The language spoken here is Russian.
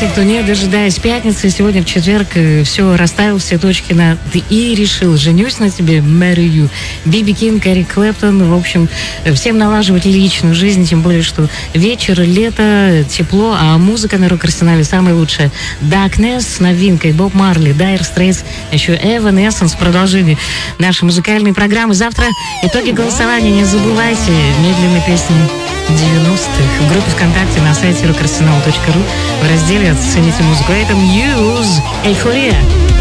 те, кто, не дожидаясь пятницы, сегодня в четверг все расставил все точки над «и» решил: женюсь на тебе, marry you. Биби Кинг, Эрик Клэптон, в общем, всем налаживать личную жизнь, тем более, что вечер, лето, тепло, а музыка на рок-арсенале самая лучшая. Darkness с новинкой, Боб Марли, Dire Straits, еще Evanescence, продолжение нашей музыкальной программы. Завтра итоги голосования, не забывайте, медленные песни 90-х в группе ВКонтакте на сайте rockarsenal.ru в разделе «Оцените музыку». Это Muse, Эйфория.